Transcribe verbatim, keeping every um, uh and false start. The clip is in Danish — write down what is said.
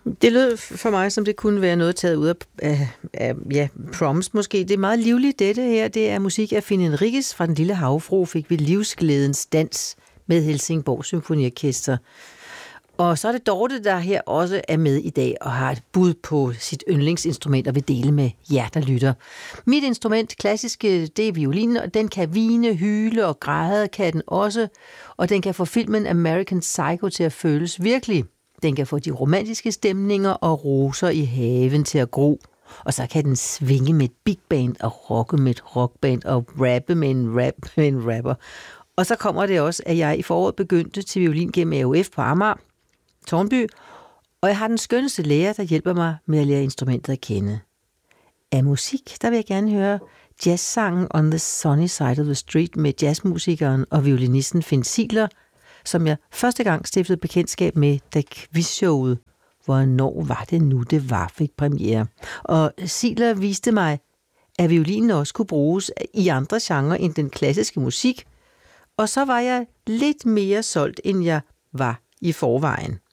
Det lød for mig, som det kunne være noget taget ud af, af, af ja, proms måske. Det er meget livligt, dette her. Det er musik af Finn Enriquez fra Den Lille Havfrue, fik vi livsglædens dans med Helsingborg Symfoniorkester. Og så er det Dorte, der her også er med i dag og har et bud på sit yndlingsinstrument og vil dele med jer, der lytter. Mit instrument, klassiske, det er violinen, og den kan hvine, hyle og græde kan den også, og den kan få filmen American Psycho til at føles virkelig. Den kan få de romantiske stemninger og roser i haven til at gro. Og så kan den svinge med et big band og rocke med et rockband og rappe med en rap med en rapper. Og så kommer det også, at jeg i foråret begyndte til violin gennem A O F på Amager, Tårnby, og jeg har den skønneste lærer, der hjælper mig med at lære instrumentet at kende. Af musik, der vil jeg gerne høre jazzsangen On the Sunny Side of the Street med jazzmusikeren og violinisten Finn Ziegler, som jeg første gang stiftede bekendtskab med, da quizshowet Hvornår var det nu, det var, fik premiere. Og Ziegler viste mig, at violinen også kunne bruges i andre genrer end den klassiske musik, og så var jeg lidt mere solgt, end jeg var i forvejen.